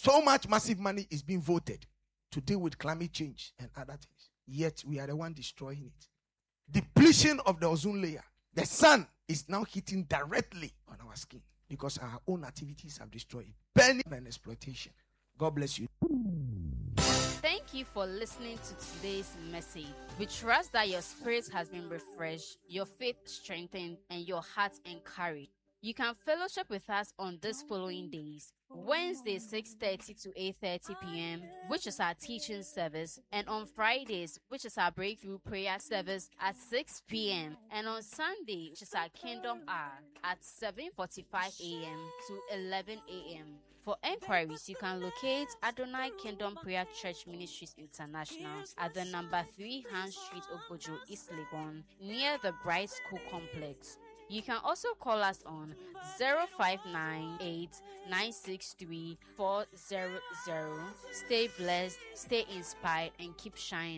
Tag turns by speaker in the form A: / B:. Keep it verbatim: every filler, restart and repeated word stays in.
A: So much massive money is being voted to deal with climate change and other things. Yet we are the one destroying it. Depletion of the ozone layer. The sun is now hitting directly on our skin because our own activities have destroyed it. Burning and exploitation. God bless you.
B: Thank you for listening to today's message. We trust that your spirit has been refreshed, your faith strengthened, and your heart encouraged. You can fellowship with us on these following days. Wednesday, six thirty to eight thirty p.m., which is our teaching service, and on Fridays, which is our breakthrough prayer service at six p.m., and on Sunday, which is our Kingdom Hour at seven forty-five a.m. to eleven a.m. For enquiries, you can locate Adonai Kingdom Prayer Church Ministries International at the number three Han Street, Obojo, East Legon, near the Bright School Complex. You can also call us on zero five nine eight nine six three four zero zero. Stay blessed, stay inspired, and keep shining.